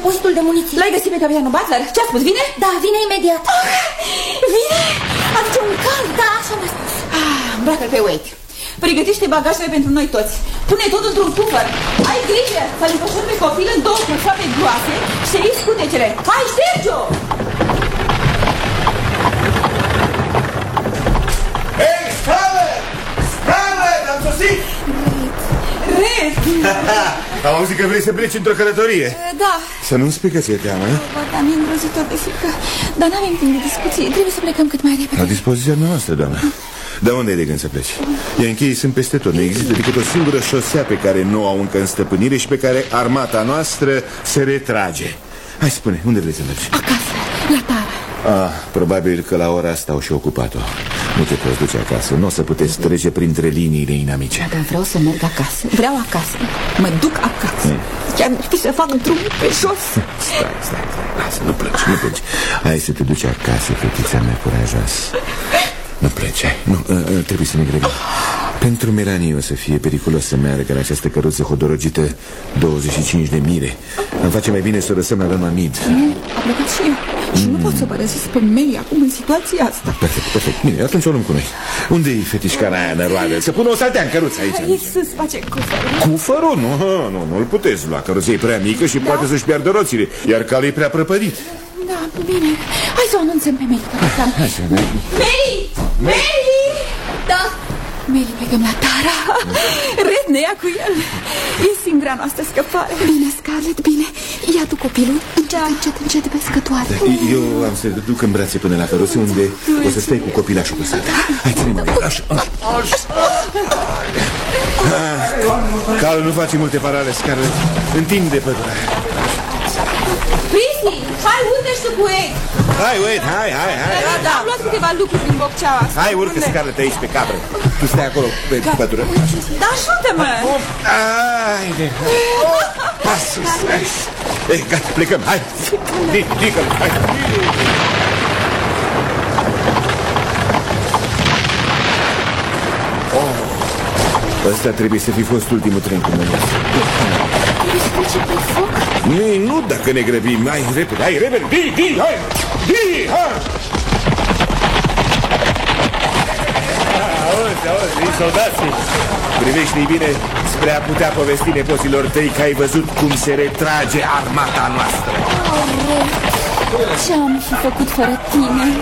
depozitul de muniții. L-ai găsit pe capitanul Butler? Ce-a spus? Vine? Da, vine imediat. Vine? Aduce un cal? Da, așa mi-a spus. Îmbracă-l pe Wade. Pregătește bagajele pentru noi toți. Pune tot într-un cufăr. Ai grijă să-l înfășori pe copil în 2 cășoare groase și să iei scutecele. Hai, Sergio! Hei, Scarlett! Scarlett, am sosit! Red! Am auzit că vrei să pleci într-o călătorie. Da. Să nu-mi spui că ți-e teamă, eh? Am îngrozitor de frică. Dar n-avem timp de discuție. Trebuie să plecăm cât mai repede. La dispoziția noastră, doamnă. Dar unde e de gând să pleci? Encheii sunt peste tot. Nu există decât o singură șosea pe care nu au încă în stăpânire și pe care armata noastră se retrage. Hai, spune, unde vrei să mergi? Acasă, la Tara. Probabil că la ora asta au și ocupat-o. Nu te poți duce acasă. Nu o să puteți trece printre liniile inamice. Dar vreau să merg acasă. Vreau acasă. Mă duc acasă. Chiar trebuie să fac drum pe jos. Stai. Lasă, nu plângi. Hai să te duci acasă, fetița mea curajoasă. Nu plângi, nu, trebuie să ne grăbim. Pentru Melanie o să fie periculos să meargă la această căruță hodorogită 25 de mile. Îmi face mai bine să o lăsăm la doamna Mead. A plecat și eu. Și nu pot să părăsesc pe Mary acum în situația asta. Perfect. Bine, atunci o luăm cu noi. Unde-i fetișcana aia năroadă? Să pună o saltea în căruță aici. Hai să-ți face cufărul. Cufărul? Nu-l puteți lua. Căruța e prea mică și poate să-și piardă roțile. Iar calul e prea prăpădit. Da, bine. Hai să o anunțăm pe Mary, capitan. Mary! Da. Mary, plecăm la Tara. Red ne ia cu el. E singura noastră scăpare. Bine, Scarlett, bine. Ia tu copilul. Încet pe scătoare. Eu am să duc în brațe până la căruță, unde o să stai cu copilașul pe sat. Hai, ține-mă bine. Așa. Calul nu face multe parale, Scarlett. Întinde pădurea. Prissy, hai, unde-și tu cu ei? Hai, Wade, hai. Da, am luat câteva lucruri din bocceaua asta. Hai, urcă, Scarlett, aici pe capră. Tu stai acolo pe pădură. Da, ajută-mă! Haide. Ei, gata, plecăm, hai. Ridică-l, hai. Ăsta trebuie să fi fost ultimul tren cu mâine. Trebuie să trecem pe foc? Nu, dacă ne grăbim. Hai, repede. Di, hai. Auzi, soldații. Privește-i bine spre a putea povesti nepoților tăi că ai văzut cum se retrage armata noastră. Ce-am fi făcut fără tine?